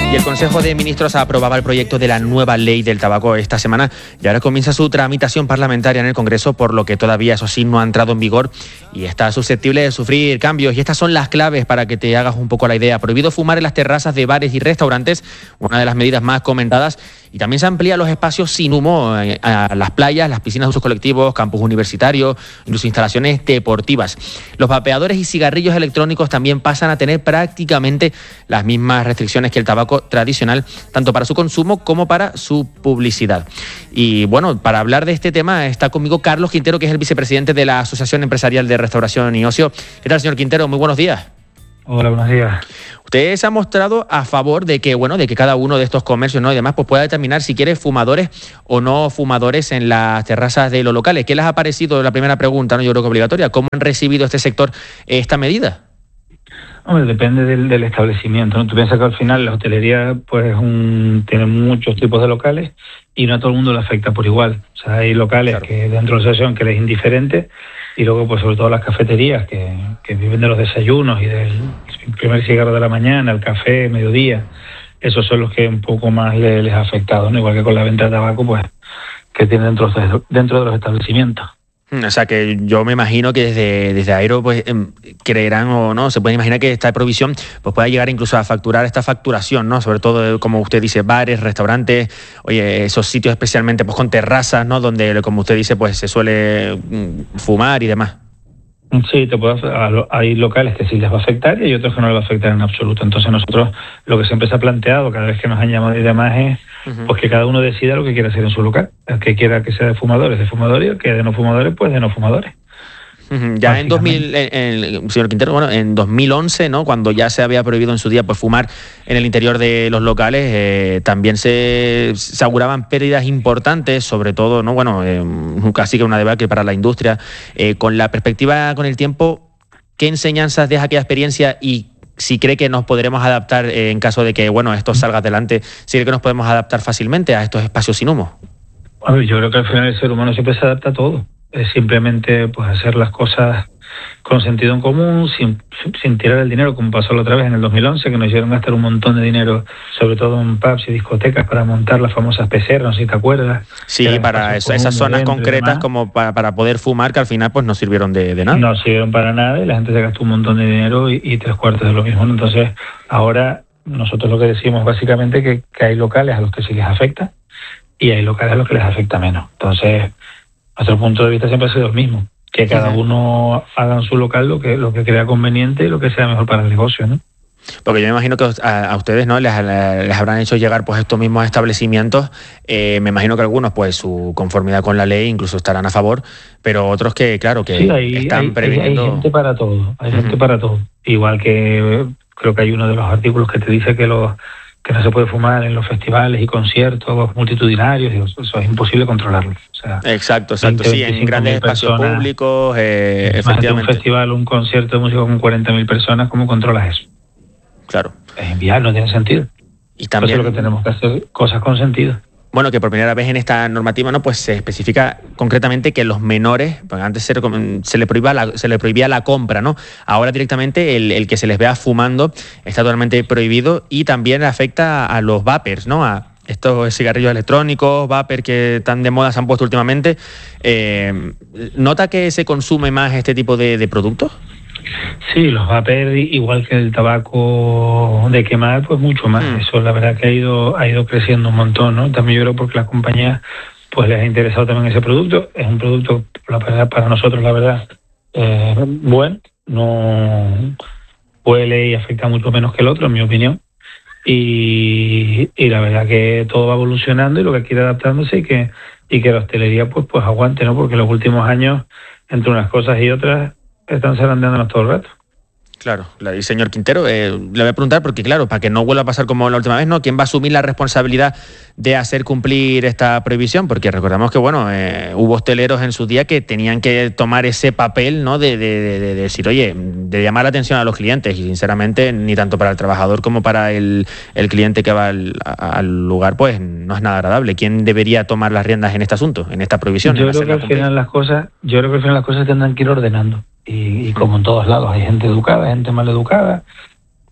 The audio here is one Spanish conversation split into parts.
Y el Consejo de Ministros aprobaba el proyecto de la nueva ley del tabaco esta semana y ahora comienza su tramitación parlamentaria en el Congreso, por lo que todavía, eso sí, no ha entrado en vigor y está susceptible de sufrir cambios. Y estas son las claves para que te hagas un poco la idea. Prohibido fumar en las terrazas de bares y restaurantes, una de las medidas más comentadas. Y también se amplían los espacios sin humo a las playas, las piscinas de usos colectivos, campus universitarios, incluso instalaciones deportivas. Los vapeadores y cigarrillos electrónicos también pasan a tener prácticamente las mismas restricciones que el tabaco tradicional, tanto para su consumo como para su publicidad. Y bueno, para hablar de este tema está conmigo Carlos Quintero, que es el vicepresidente de la Asociación Empresarial de Restauración y Ocio. ¿Qué tal, señor Quintero? Muy buenos días. Hola, buenos días. Usted se ha mostrado a favor de que, bueno, de que cada uno de estos comercios, ¿no?, y demás, pues pueda determinar si quiere fumadores o no fumadores en las terrazas de los locales. ¿Qué les ha parecido? La primera pregunta, ¿no?, yo creo que obligatoria. ¿Cómo han recibido este sector esta medida? Hombre, depende del establecimiento, ¿no? Tú piensas que al final la hotelería pues tiene muchos tipos de locales y no a todo el mundo le afecta por igual. O sea, hay locales que dentro de la asociación que les es indiferente, y luego pues sobre todo las cafeterías que viven de los desayunos y del primer cigarro de la mañana, el café, mediodía. Esos son los que un poco más les ha afectado, ¿no? Igual que con la venta de tabaco, pues que tienen dentro de los establecimientos. O sea, que yo me imagino que desde Aero pues creerán o no, se puede imaginar que esta prohibición pues pueda llegar incluso a facturar esta facturación, ¿no? Sobre todo, como usted dice, bares, restaurantes, oye, esos sitios especialmente pues con terrazas, ¿no?, donde, como usted dice, pues se suele fumar y demás. Sí, hay locales que sí les va a afectar y hay otros que no les va a afectar en absoluto. Entonces nosotros lo que siempre se ha planteado cada vez que nos han llamado y demás es pues que cada uno decida lo que quiera hacer en su local. El que quiera que sea de fumadores y el que de no fumadores, pues de no fumadores. Ya en señor Quintero, bueno, en 2011, ¿no?, cuando ya se había prohibido en su día pues fumar en el interior de los locales, también se auguraban pérdidas importantes, sobre todo, ¿no?, bueno, casi que una debacle para la industria. Con la perspectiva, con el tiempo, ¿qué enseñanzas deja aquella experiencia y si cree que nos podremos adaptar en caso de que, bueno, esto salga adelante, si cree que nos podemos adaptar fácilmente a estos espacios sin humo? A ver, yo creo que al final el ser humano siempre se adapta a todo. Es simplemente pues hacer las cosas con sentido en común, sin tirar el dinero, como pasó la otra vez en el 2011, que nos hicieron gastar un montón de dinero, sobre todo en pubs y discotecas, para montar las famosas peceras, no sé si te acuerdas. Sí, para esas zonas concretas como para poder fumar, que al final pues no sirvieron de nada. No sirvieron para nada y la gente se gastó un montón de dinero y 3/4 de lo mismo. Entonces, ahora nosotros lo que decimos básicamente que hay locales a los que sí les afecta y hay locales a los que les afecta menos. Entonces, nuestro punto de vista siempre ha sido el mismo, que cada uno haga en su local lo que crea conveniente y lo que sea mejor para el negocio, ¿no? Porque yo me imagino que a ustedes, ¿no?, les habrán hecho llegar pues estos mismos establecimientos. Me imagino que algunos pues su conformidad con la ley incluso estarán a favor, pero otros que, claro, que sí, están previniendo. Hay gente para todo, gente para todo. Igual que creo que hay uno de los artículos que te dice que no se puede fumar en los festivales y conciertos multitudinarios, eso es imposible controlarlo. O sea, exacto, sí, en grandes espacios públicos, efectivamente. Un festival, un concierto de música con 40.000 personas, ¿cómo controlas eso? Claro. Es inviable, no tiene sentido. Y también, eso es lo que tenemos que hacer, cosas con sentido. Bueno, que por primera vez en esta normativa, ¿no?, pues se especifica concretamente que los menores, pues antes se le prohibía la compra, ¿no? Ahora directamente el que se les vea fumando está totalmente prohibido y también afecta a los vapers, ¿no?, a estos cigarrillos electrónicos, vapers que tan de moda se han puesto últimamente. ¿Nota que se consume más este tipo de productos? Sí, los vapers, igual que el tabaco de quemar, pues mucho más. Eso la verdad que ha ido creciendo un montón, ¿no? También yo creo porque las compañías pues les ha interesado también ese producto. Es un producto, la verdad, para nosotros, la verdad, bueno, no huele y afecta mucho menos que el otro, en mi opinión. Y la verdad que todo va evolucionando y lo que quiere adaptándose y que la hostelería pues aguante, ¿no? Porque en los últimos años, entre unas cosas y otras, están zarandeándonos todo el rato. Claro, y señor Quintero, le voy a preguntar porque, claro, para que no vuelva a pasar como la última vez, ¿no?, ¿quién va a asumir la responsabilidad de hacer cumplir esta prohibición? Porque recordamos que, bueno, hubo hosteleros en su día que tenían que tomar ese papel, ¿no?, de decir, oye, de llamar la atención a los clientes y, sinceramente, ni tanto para el trabajador como para el cliente que va al lugar, pues no es nada agradable. ¿Quién debería tomar las riendas en este asunto, en esta prohibición? Yo creo que al final las cosas tendrán que ir ordenando. Y como en todos lados, hay gente educada, hay gente mal educada,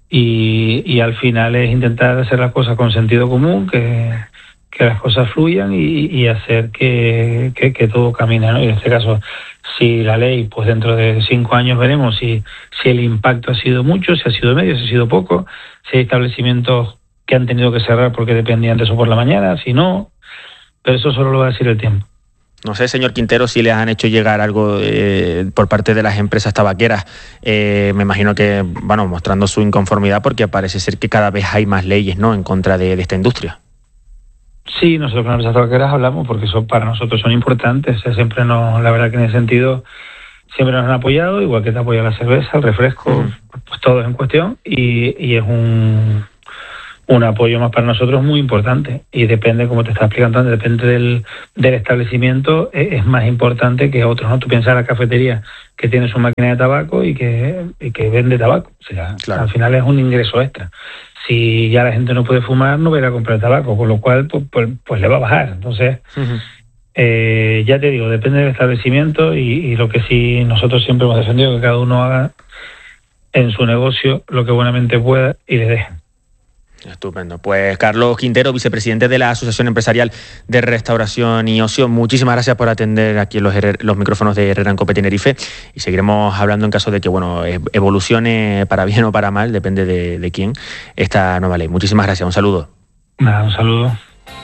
y al final es intentar hacer las cosas con sentido común, que las cosas fluyan y hacer que todo camine, ¿no? Y en este caso, si la ley, pues dentro de 5 años veremos si el impacto ha sido mucho, si ha sido medio, si ha sido poco, si hay establecimientos que han tenido que cerrar porque dependían de eso por la mañana, si no, pero eso solo lo va a decir el tiempo. No sé, señor Quintero, si les han hecho llegar algo por parte de las empresas tabaqueras. Me imagino que, bueno, mostrando su inconformidad porque parece ser que cada vez hay más leyes, ¿no?, en contra de esta industria. Sí, nosotros con las empresas tabaqueras hablamos porque eso para nosotros son importantes. Siempre la verdad que en ese sentido siempre nos han apoyado, igual que te apoya la cerveza, el refresco, pues todo es en cuestión y es un apoyo más para nosotros muy importante. Y depende, como te estaba explicando antes, depende del establecimiento, es más importante que otros, ¿no? Tú piensas en la cafetería que tiene su máquina de tabaco y que vende tabaco. O sea, claro, al final es un ingreso extra. Si ya la gente no puede fumar, no va a ir a comprar tabaco, con lo cual pues le va a bajar. Entonces, ya te digo, depende del establecimiento y lo que sí nosotros siempre hemos defendido, que cada uno haga en su negocio lo que buenamente pueda y le dejen. Estupendo. Pues Carlos Quintero, vicepresidente de la Asociación Empresarial de Restauración y Ocio, muchísimas gracias por atender aquí los micrófonos de Herrera en Cope Tenerife, y seguiremos hablando en caso de que evolucione para bien o para mal, depende de quién, esta nueva ley. Muchísimas gracias, un saludo. Nada, un saludo.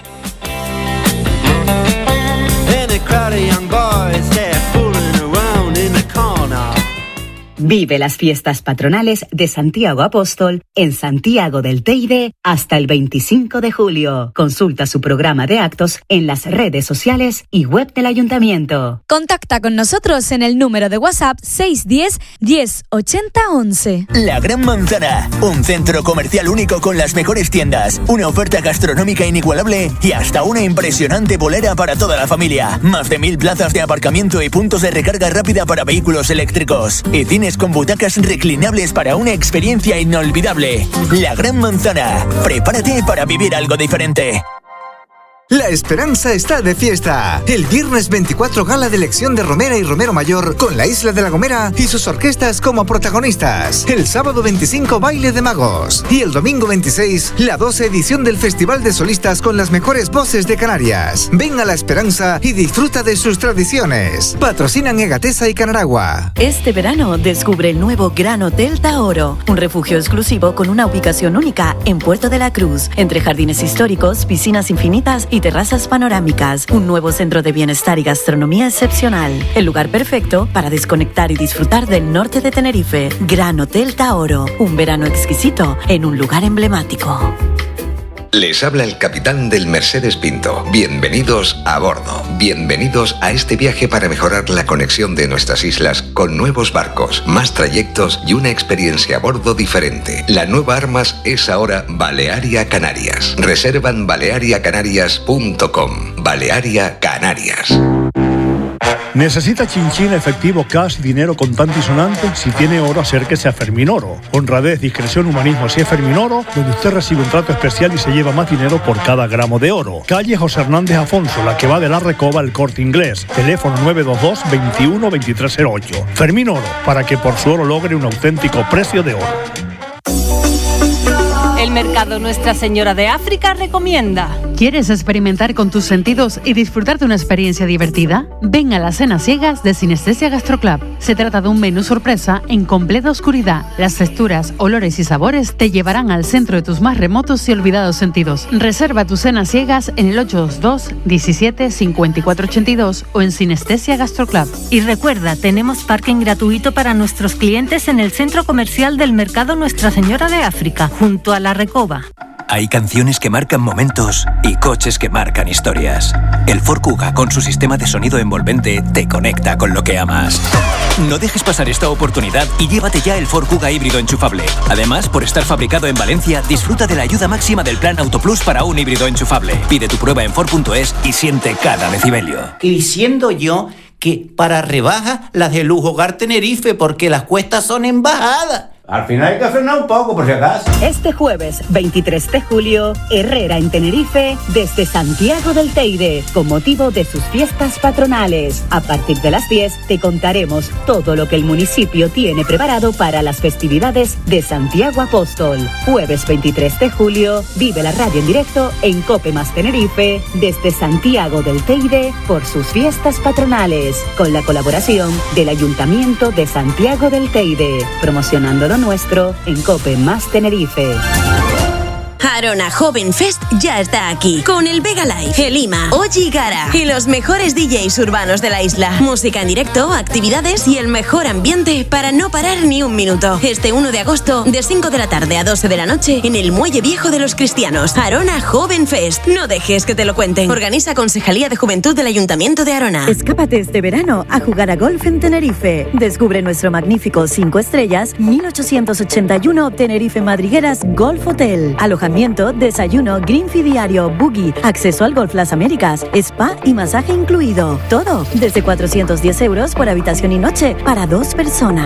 Vive las fiestas patronales de Santiago Apóstol en Santiago del Teide hasta el 25 de julio. Consulta su programa de actos en las redes sociales y web del Ayuntamiento. Contacta con nosotros en el número de WhatsApp 610 10 80 11. La Gran Manzana, un centro comercial único con las mejores tiendas, una oferta gastronómica inigualable y hasta una impresionante bolera para toda la familia. Más de 1000 plazas de aparcamiento y puntos de recarga rápida para vehículos eléctricos. Y cines con butacas reclinables para una experiencia inolvidable. La Gran Manzana. Prepárate para vivir algo diferente. La esperanza está de fiesta. El viernes 24, gala de elección de Romera y Romero Mayor con la Isla de La Gomera y sus orquestas como protagonistas. El sábado 25, baile de magos. Y el domingo 26, la 12 edición del Festival de Solistas con las mejores voces de Canarias. Ven a La Esperanza y disfruta de sus tradiciones. Patrocinan Egatesa y Canaragua. Este verano descubre el nuevo Gran Hotel Taoro, un refugio exclusivo con una ubicación única en Puerto de la Cruz, entre jardines históricos, piscinas infinitas y terrazas panorámicas, un nuevo centro de bienestar y gastronomía excepcional, el lugar perfecto para desconectar y disfrutar del norte de Tenerife. Gran Hotel Taoro, un verano exquisito en un lugar emblemático. Les habla el capitán del Mercedes Pinto. Bienvenidos a bordo. Bienvenidos a este viaje para mejorar la conexión de nuestras islas con nuevos barcos, más trayectos y una experiencia a bordo diferente. La nueva Armas es ahora Balearia Canarias. Reserva en baleariacanarias.com. Balearia Canarias. ¿Necesita chinchín, efectivo, cash, dinero contante y sonante? Si tiene oro, acérquese a Ferminoro. Honradez, discreción, humanismo, si es Ferminoro, donde usted recibe un trato especial y se lleva más dinero por cada gramo de oro. Calle José Hernández Afonso, la que va de la Recoba al Corte Inglés. Teléfono 922 21 2308. Ferminoro, para que por su oro logre un auténtico precio de oro. El Mercado Nuestra Señora de África recomienda. ¿Quieres experimentar con tus sentidos y disfrutar de una experiencia divertida? Ven a las cenas ciegas de Sinestesia Gastro Club. Se trata de un menú sorpresa en completa oscuridad. Las texturas, olores y sabores te llevarán al centro de tus más remotos y olvidados sentidos. Reserva tus cenas ciegas en el 822 17 54 82 o en Sinestesia Gastro Club. Y recuerda, tenemos parking gratuito para nuestros clientes en el centro comercial del Mercado Nuestra Señora de África, junto a la Recoba. Hay canciones que marcan momentos y coches que marcan historias. El Ford Kuga, con su sistema de sonido envolvente, te conecta con lo que amas. No dejes pasar esta oportunidad y llévate ya el Ford Kuga híbrido enchufable. Además, por estar fabricado en Valencia, disfruta de la ayuda máxima del Plan Autoplus para un híbrido enchufable. Pide tu prueba en Ford.es y siente cada decibelio. Y siendo yo que para rebajas las de Lujo Hogar Tenerife, porque las cuestas son en bajada. Al final hay que frenar un poco, por si acaso. Este jueves 23 de julio, Herrera en Tenerife, desde Santiago del Teide, con motivo de sus fiestas patronales. A partir de las 10 te contaremos todo lo que el municipio tiene preparado para las festividades de Santiago Apóstol. Jueves 23 de julio, vive la radio en directo en COPE más Tenerife, desde Santiago del Teide, por sus fiestas patronales, con la colaboración del Ayuntamiento de Santiago del Teide, promocionando lo nuestro en COPE más Tenerife. Arona Joven Fest ya está aquí, con el Vega Live, el Ima, Oji Gara y los mejores DJs urbanos de la isla. Música en directo, actividades y el mejor ambiente para no parar ni un minuto. Este 1 de agosto, de 5 de la tarde a 12 de la noche, en el Muelle Viejo de los Cristianos. Arona Joven Fest. No dejes que te lo cuenten. Organiza Concejalía de Juventud del Ayuntamiento de Arona. Escápate este verano a jugar a golf en Tenerife. Descubre nuestro magnífico 5 estrellas, 1881 Tenerife Madrigueras Golf Hotel. Alojamiento, desayuno, green fee diario, buggy, acceso al Golf Las Américas, spa y masaje incluido. Todo desde 410 euros por habitación y noche para 2 personas.